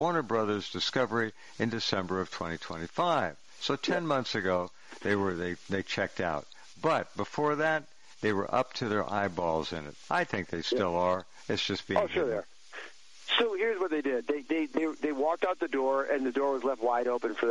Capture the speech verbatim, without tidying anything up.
Warner Brothers Discovery in December of twenty twenty-five. So ten months ago, they were they, they checked out. But before that, they were up to their eyeballs in it. I think they still yeah. are. It's just being oh, sure they are. So here's what they did. They, they they they walked out the door, and the door was left wide open for